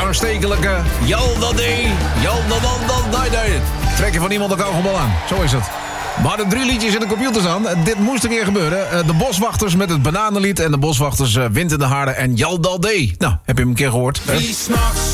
aanstekelijke Jaldadee. Jaldadadadadadee. Trek je van iemand de kogel aan. Zo is het. We hadden 3 liedjes in de computer staan. Dit moest een keer gebeuren. De Boswachters met het Bananenlied. En de Boswachters Wind in de Haarden en Jaldadee. Nou, heb je hem een keer gehoord? Wie s'nachts